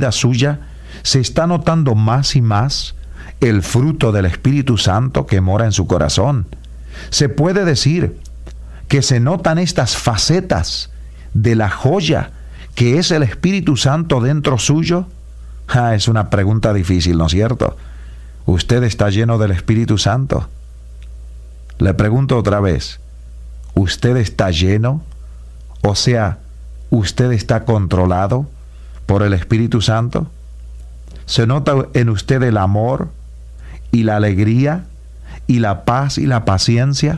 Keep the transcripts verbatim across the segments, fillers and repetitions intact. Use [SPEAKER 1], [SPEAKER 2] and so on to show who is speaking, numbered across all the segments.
[SPEAKER 1] vida suya se está notando más y más el fruto del Espíritu Santo que mora en su corazón. Se puede decir que se notan estas facetas de la joya que es el Espíritu Santo dentro suyo. Ah, es una pregunta difícil, ¿no es cierto? ¿Usted está lleno del Espíritu Santo? Le pregunto otra vez, ¿usted está lleno? O sea, ¿usted está controlado por el Espíritu Santo? ¿Se nota en usted el amor y la alegría y la paz y la paciencia?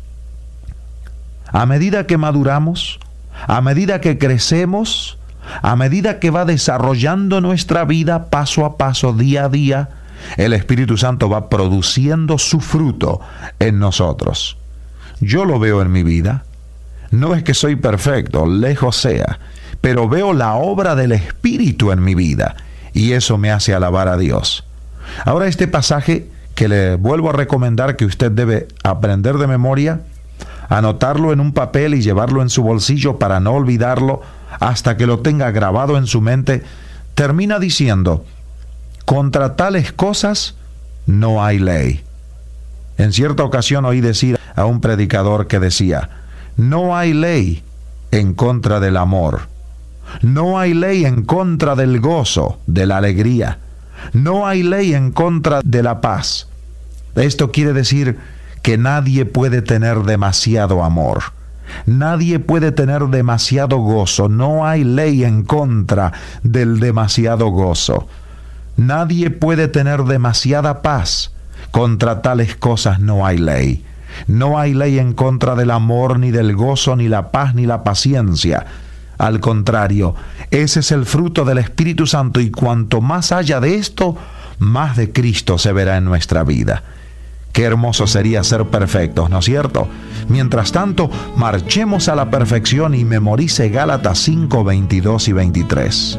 [SPEAKER 1] A medida que maduramos, a medida que crecemos, a medida que va desarrollando nuestra vida paso a paso, día a día, el Espíritu Santo va produciendo su fruto en nosotros. Yo lo veo en mi vida. No es que soy perfecto, lejos sea, pero veo la obra del Espíritu en mi vida y eso me hace alabar a Dios. Ahora este pasaje que le vuelvo a recomendar que usted debe aprender de memoria, anotarlo en un papel y llevarlo en su bolsillo para no olvidarlo hasta que lo tenga grabado en su mente, termina diciendo: contra tales cosas no hay ley. En cierta ocasión oí decir a un predicador que decía: no hay ley en contra del amor, no hay ley en contra del gozo, de la alegría, no hay ley en contra de la paz. Esto quiere decir que nadie puede tener demasiado amor, nadie puede tener demasiado gozo, no hay ley en contra del demasiado gozo. Nadie puede tener demasiada paz. Contra tales cosas no hay ley. No hay ley en contra del amor, ni del gozo, ni la paz, ni la paciencia. Al contrario, ese es el fruto del Espíritu Santo, y cuanto más haya de esto, más de Cristo se verá en nuestra vida. Qué hermoso sería ser perfectos, ¿no es cierto? Mientras tanto, marchemos a la perfección y memorice Gálatas cinco, veintidós y veintitrés.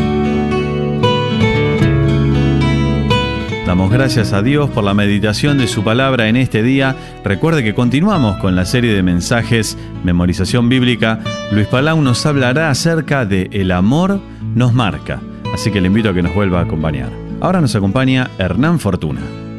[SPEAKER 2] Damos gracias a Dios por la meditación de su palabra en este día. Recuerde que continuamos con la serie de mensajes Memorización Bíblica. Luis Palau nos hablará acerca de El amor nos marca. Así que le invito a que nos vuelva a acompañar. Ahora nos acompaña Hernán Fortuna.